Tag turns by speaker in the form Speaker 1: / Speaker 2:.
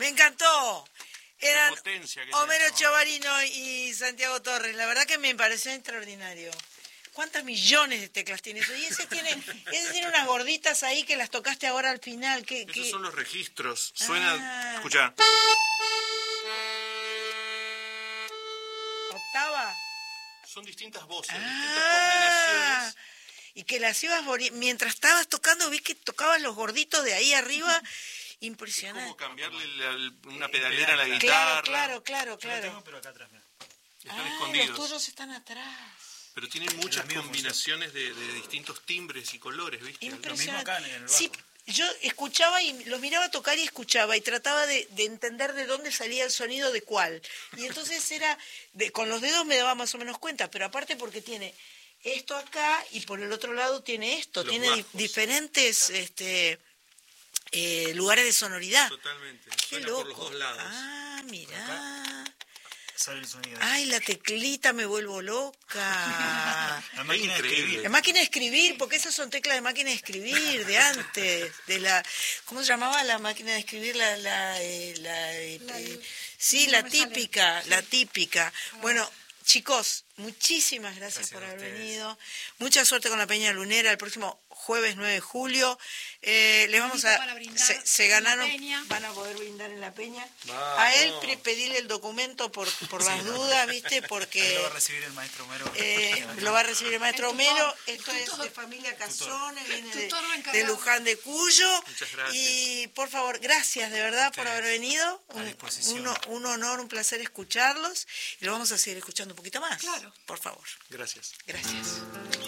Speaker 1: Me encantó. Eran
Speaker 2: potencia que
Speaker 1: Homero
Speaker 2: tiene,
Speaker 1: Chovarino y Santiago Torres. La verdad que me pareció extraordinario. ¿Cuántas millones de teclas tiene eso? Y ese tiene unas gorditas ahí que las tocaste ahora al final.
Speaker 2: Esos son los registros. Suena, escuchá.
Speaker 1: ¿Octava?
Speaker 2: Son distintas voces, distintas combinaciones.
Speaker 1: Y que las ibas mientras estabas tocando, vi que tocabas los gorditos de ahí arriba. Impresionante.
Speaker 2: Es como cambiarle una pedalera a la guitarra.
Speaker 1: Claro.
Speaker 3: Yo lo tengo, pero acá atrás, mira.
Speaker 2: Están escondidos.
Speaker 1: Los tuyos están atrás.
Speaker 2: Pero tienen muchas combinaciones de distintos timbres y colores, ¿viste?
Speaker 1: Impresionante.
Speaker 3: Lo mismo acá en el bajo.
Speaker 1: Sí, yo escuchaba y los miraba tocar y escuchaba y trataba de entender de dónde salía el sonido de cuál. Y entonces con los dedos me daba más o menos cuenta, pero aparte porque tiene esto acá y por el otro lado tiene esto,
Speaker 2: Los
Speaker 1: tiene
Speaker 2: bajos.
Speaker 1: diferentes lugares de sonoridad.
Speaker 2: Totalmente.
Speaker 1: Qué
Speaker 2: Suena
Speaker 1: loco.
Speaker 2: por los dos lados.
Speaker 3: Acá sale el sonido.
Speaker 1: Ay, la teclita, me vuelvo loca.
Speaker 3: La máquina de escribir.
Speaker 1: La máquina de escribir, porque esas son teclas de máquina de escribir de antes, ¿cómo se llamaba la máquina de escribir? Sí, la típica. Bueno, chicos, muchísimas gracias por haber venido. Mucha suerte con la Peña Lunera el próximo jueves 9 de julio. Les vamos a... Se ganaron, van a poder brindar en la Peña.
Speaker 2: Vamos.
Speaker 1: A él pedirle el documento por las dudas, ¿viste? Porque...
Speaker 3: Lo va a recibir el maestro Homero.
Speaker 1: lo va a recibir el maestro Homero. Esto es de familia Casone, viene de Luján de Cuyo.
Speaker 2: Muchas gracias.
Speaker 1: Y por favor, gracias de verdad por haber venido.
Speaker 3: A disposición.
Speaker 1: Un honor, un placer escucharlos. Y lo vamos a seguir escuchando un poquito más.
Speaker 4: Claro.
Speaker 1: Por favor.
Speaker 2: Gracias.
Speaker 1: Gracias.